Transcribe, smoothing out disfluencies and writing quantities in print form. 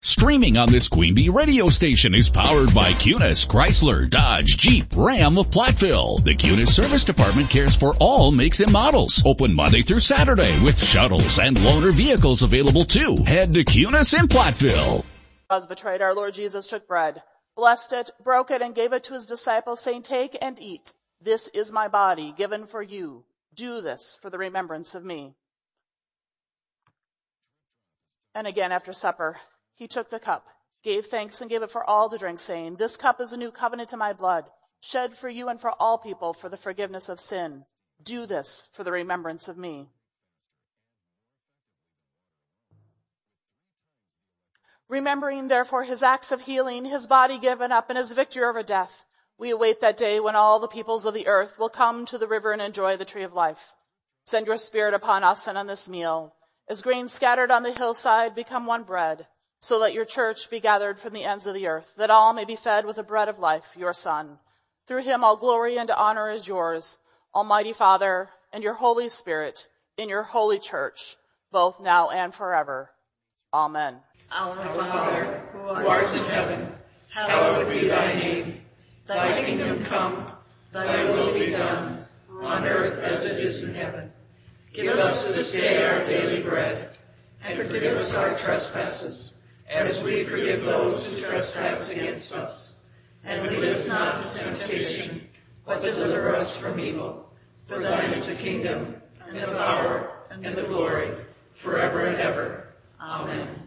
Streaming on this Queen Bee radio station is powered by Cunis, Chrysler, Dodge, Jeep, Ram of Platteville. The Cunis Service Department cares for all makes and models. Open Monday through Saturday with shuttles and loaner vehicles available too. Head to Cunis in Platteville. Was betrayed, our Lord Jesus took bread, blessed it, broke it, and gave it to his disciples, saying, "Take and eat. This is my body given for you. Do this for the remembrance of me." And again after supper, he took the cup, gave thanks, and gave it for all to drink, saying, "This cup is a new covenant in my blood, shed for you and for all people for the forgiveness of sin. Do this for the remembrance of me." Remembering, therefore, his acts of healing, his body given up, and his victory over death, we await that day when all the peoples of the earth will come to the river and enjoy the tree of life. Send your Spirit upon us and on this meal. As grain scattered on the hillside, become one bread. So let your church be gathered from the ends of the earth, that all may be fed with the bread of life, your Son. Through him all glory and honor is yours, Almighty Father, and your Holy Spirit, in your holy church, both now and forever. Amen. Our Father, who art in heaven, hallowed be thy name. Thy kingdom come, thy will be done, on earth as it is in heaven. Give us this day our daily bread, and forgive us our trespasses, as we forgive those who trespass against us. And lead us not into temptation, but deliver us from evil. For thine is the kingdom, and the power, and the glory, forever and ever. Amen.